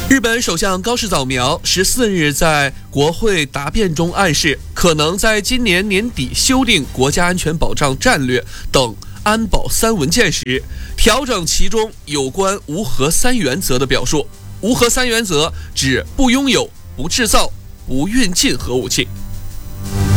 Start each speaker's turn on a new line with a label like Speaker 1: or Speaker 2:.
Speaker 1: 日本首相高市早苗14日在国会答辩中暗示，可能在今年年底修订国家安全保障战略等安保3文件时，调整其中有关无核3原则的表述。无核3原则指不拥有、不制造、不运进核武器。